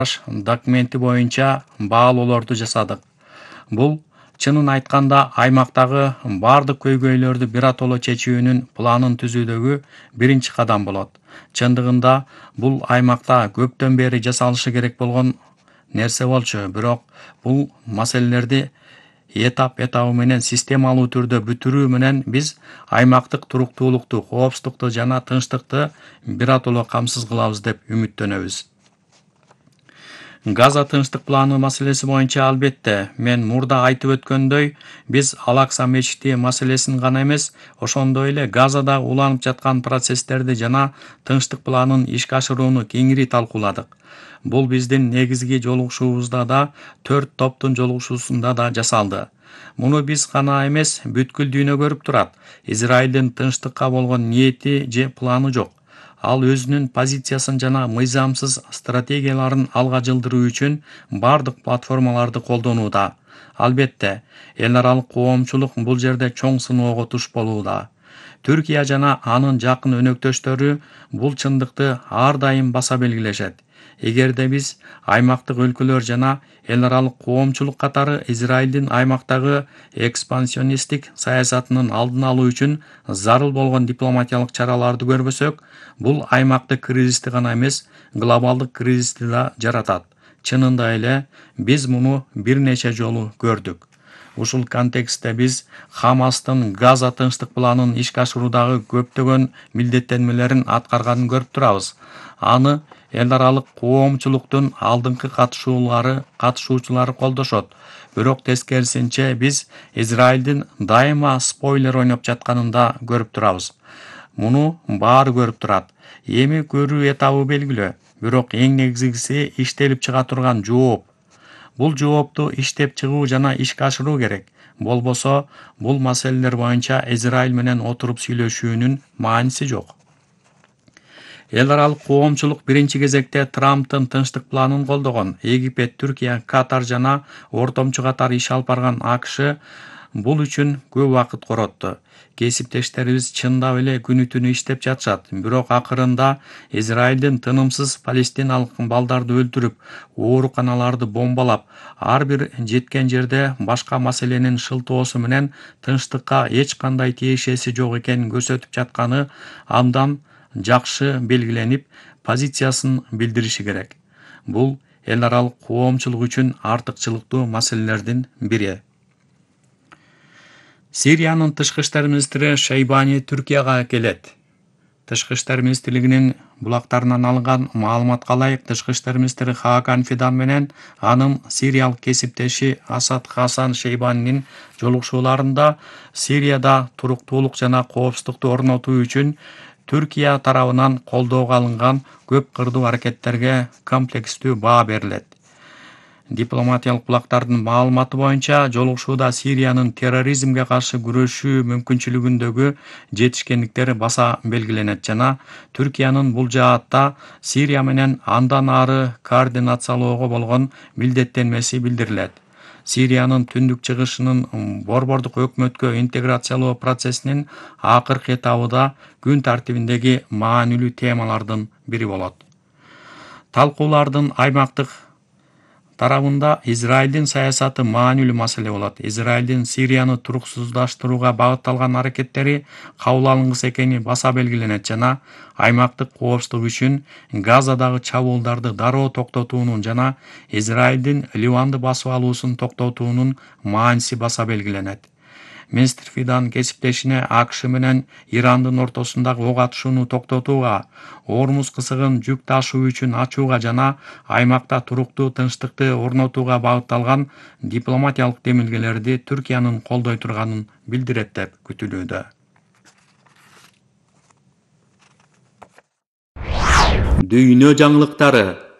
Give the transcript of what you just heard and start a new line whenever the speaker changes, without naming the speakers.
документи боюнча баалоолорду жасадык. Бул чынын айтканда аймактагы бардык көйгөйлөрдү биротоло чечүүнүн планын түзүүдөгү биринчи кадам болот. Чындыгында бул аймакта көптөн бери жасалышы керек болгон нерсе болчу, бирок бул маселелерди этабы менен системалуу түрдө бүтүрүү менен биз аймактык туруктуулукту, коопсуздукту жана тынчтыкты биротоло камсыз кылабыз деп үмүттөнөбүз. Газа тынчтык планы маселеси боюнча албетте мен мурда айтып өткөндөй, биз Алакса мечити маселесин гана эмес, ошондой эле Газада уланып жаткан процесстерди жана тынчтык планын ишке ашырууну кеңири талкууладык. Бул биздин негизги жолугушуубузда да, 4 топтун жолугушуусунда да жасалды. Муну биз гана эмес, бүткүл дүйнө көрүп турат. Израилдин тынчтыкка болгон ниети же планы жок. Ал өзүнүн позициясын жана мыйзамсыз стратегияларын алга жылдыруу үчүн бардык платформаларды колдонууда. Албетте, эл аралык коомчулук бул жерде чоң сыноого туш болууда. Түркия жана анын жакын өнөктөштөрү бул чындыкты ар дайым баса белгилешет. Эгерде биз аймактык өлкөлөр жана эл аралык коомчулук катары Израилдин аймактагы экспансионисттик саясатынын алдын алуу үчүн зарыл болгон дипломатиялык чараларды көрбөсөк, бул аймактык кризисти гана эмес, глобалдык кризисти да жаратат. Чынында эле биз муну бир нече жолу көрдүк. Ушул контекстте биз Хамастын Газа тынчтык планын ишке ашыруудагы көптөгөн милдеттенмелерин аткарганын көрүп турабыз. Аны эл аралык коомчулуктун алдыңкы катышуучулары колдошот. Бирок тескерисинче биз Израилдин дайыма спойлер ойноп жатканын да көрүп турабыз. Муну баары көрүп турат. Эми көрүү этабы белгилүү, бирок эң негизгиси иштелип чыга турган жооп. Бул жоопту иштеп чыгуу жана ишке ашыруу керек. Болбосо, бул маселелер боюнча Израиль менен отуруп сүйлөшүүнүн мааниси жок. Эл аралык коомчулук биринчи кезекте Трамптын тынчтык планын колдогон. Египет, Түркия, Катар жана ортомчу катары иш алып барган АКШ бул үчүн көп убакыт коротду. Кесиптештерибиз чындап эле күнү-түнү иштеп жатышат. Бирок акырында Израилдин тынымсыз палестиналык балдарды өлтүрүп, ооруканаларды бомбалап, ар бир жеткен жерде башка маселенин шылтоосу менен тынчтыкка эч кандай тиешеси жок экенин көрсөтүп жатканы абдан жакшы белгиленип, позициясын билдириши керек. Бул эл аралык коомчулук үчүн артыкчылыктуу маселелердин бири. Сириянын тышкы иштер министри Шейбани Түркияга келет. Тышкы иштер министрлигинин булактарынан алынган маалыматка ылайык, тышкы иштер министри Хакан Фидан менен анын сириялык кесиптеши Асад Хасан Шейбанинин жолугушууларында Сирияда туруктуулук жана коопсуздукту орнотуу үчүн Түркия тарабынан колдоого алынган көп кырдуу аракеттерге комплекстүү баа берилет. Дипломатиялык булактардын маалыматы боюнча, жолугушууда Сириянын терроризмге каршы күрөшүү мүмкүнчүлүгүндөгү жетишкендиктери баса белгиленет жана Түркиянын бул жаатта Сирия менен андан ары координациялоого болгон милдеттенмеси билдирилет. Сириянын түндүк чыгышынын борбордук өкмөткө интеграциялоо процессинин акыркы этабыда күн тартибиндеги маанилүү темалардын бири болот. Талкуулардын аймактык тарабында Израилдин саясаты маанилүү маселе болот. Израилдин Сирияны туруксуздаштырууга багытталган аракеттери кабыл алынгыс экени баса белгиленет жана аймактык коопсуздук үчүн Газадагы чабуулдарды дароо токтотуунун жана Израилдин Ливанды басып алуусун токтотуунун мааниси баса белгиленет. Министр Фидан кесиптешине АКШ менен Ирандын ортосундагы ок атышууну токтотууга, Ормуз кысыгын жүк ташуу үчүн ачууга жана аймакта туруктуу тынчтыкты орнотууга багытталган дипломатиялык демилгелерди Түркиянын колдой турганын билдирет деп күтүлүүдө. Дүйнө жаңылыктары.